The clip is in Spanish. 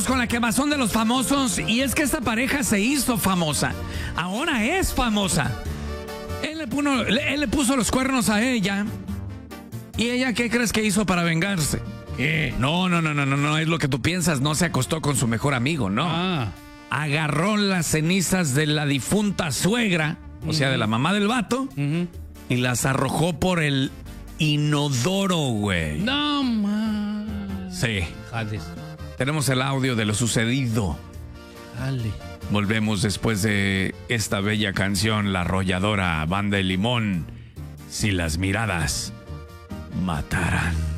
Vámonos con la quemazón de los famosos. Y es que esta pareja se hizo famosa. Ahora es famosa. Él le puso los cuernos a ella. ¿Y ella qué crees que hizo para vengarse? ¿Qué? No, es lo que tú piensas. No se acostó con su mejor amigo, no. Agarró las cenizas de la difunta suegra, o sea, de la mamá del vato, y las arrojó por el inodoro, güey. No, man. Sí. Jales. Tenemos el audio de lo sucedido. Dale. Volvemos después de esta bella canción, la arrolladora Banda de Limón. Si las miradas mataran.